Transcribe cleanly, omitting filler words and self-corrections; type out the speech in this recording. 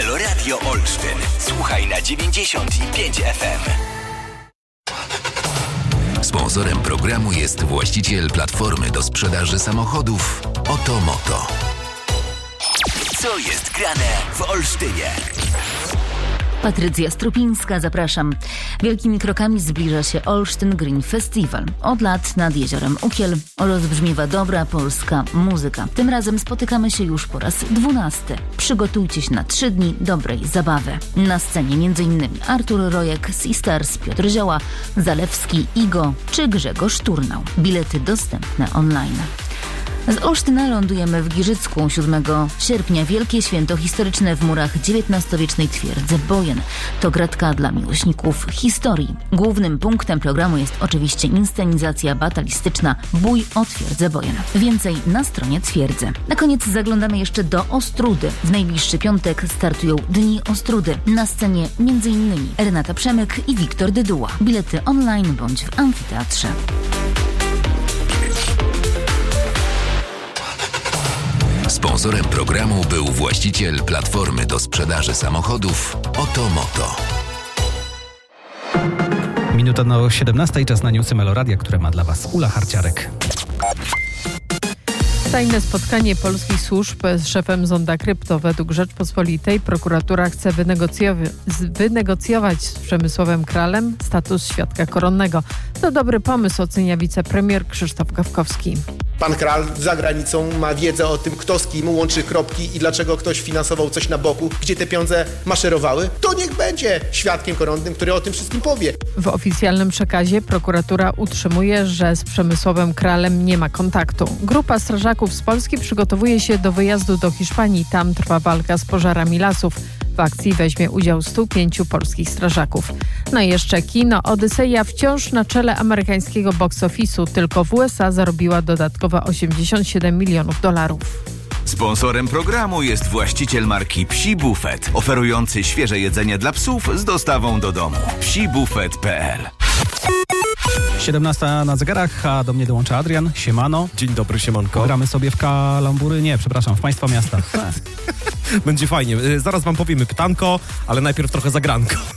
Meloradio Olsztyn. Słuchaj na 95 FM. Sponsorem programu jest właściciel platformy do sprzedaży samochodów Otomoto. Co jest grane w Olsztynie? Patrycja Strupińska, zapraszam. Wielkimi krokami zbliża się Olsztyn Green Festival. Od lat nad jeziorem Ukiel rozbrzmiewa dobra polska muzyka. Tym razem spotykamy się już po raz 12. Przygotujcie się na 3 dni dobrej zabawy. Na scenie m.in. Artur Rojek, Sisters, Piotr Zioła, Zalewski, Igo czy Grzegorz Turnał. Bilety dostępne online. Z Olsztyna lądujemy w Giżycku. 7 sierpnia wielkie święto historyczne w murach XIX-wiecznej twierdzy Bojen. To gratka dla miłośników historii. Głównym punktem programu jest oczywiście inscenizacja batalistyczna Bój o twierdzę Bojen. Więcej na stronie twierdzy. Na koniec zaglądamy jeszcze do Ostródy. W najbliższy piątek startują Dni Ostródy. Na scenie m.in. Renata Przemyk i Wiktor Dyduła. Bilety online bądź w amfiteatrze. Sponsorem programu był właściciel platformy do sprzedaży samochodów Otomoto. Minuta do 17, czas na newsy Meloradia, które ma dla Was Ula Harciarek. Tajne spotkanie polskich służb z szefem Zonda Krypto. Według Rzeczpospolitej prokuratura chce wynegocjować z Przemysławem Kralem status świadka koronnego. To dobry pomysł, ocenia wicepremier Krzysztof Gawkowski. Pan Kral za granicą ma wiedzę o tym, kto z kim łączy kropki i dlaczego ktoś finansował coś na boku, gdzie te pieniądze maszerowały. To niech będzie świadkiem koronnym, który o tym wszystkim powie. W oficjalnym przekazie prokuratura utrzymuje, że z Przemysławem Kralem nie ma kontaktu. Grupa strażaków z Polski przygotowuje się do wyjazdu do Hiszpanii. Tam trwa walka z pożarami lasów. W akcji weźmie udział 105 polskich strażaków. No i jeszcze kino. Odyseja wciąż na czele amerykańskiego box office'u. Tylko w USA zarobiła dodatkowe $87 milionów. Sponsorem programu jest właściciel marki Psi Buffet, oferujący świeże jedzenie dla psów z dostawą do domu. psibufet.pl 17 na zegarach, a do mnie dołącza Adrian. Siemano. Dzień dobry, siemanko. Gramy sobie w kalambury, w państwa miasta. Będzie fajnie. Zaraz wam powiemy pytanko, ale najpierw trochę zagranko.